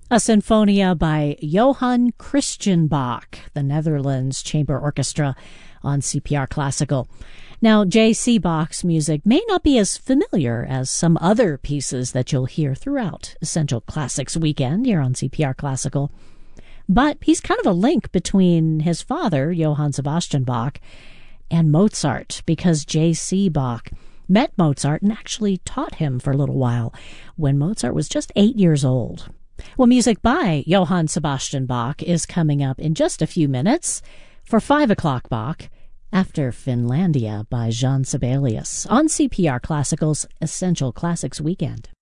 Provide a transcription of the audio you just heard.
A Sinfonia by Johann Christian Bach, the Netherlands Chamber Orchestra on CPR Classical. Now, J.C. Bach's music may not be as familiar as some other pieces that you'll hear throughout Essential Classics Weekend here on CPR Classical, but he's kind of a link between his father, Johann Sebastian Bach, and Mozart, because J.C. Bach met Mozart and actually taught him for a little while when Mozart was just 8 years old. Well, music by Johann Sebastian Bach is coming up in just a few minutes for 5 o'clock Bach after Finlandia by Jean Sibelius on CPR Classical's Essential Classics Weekend.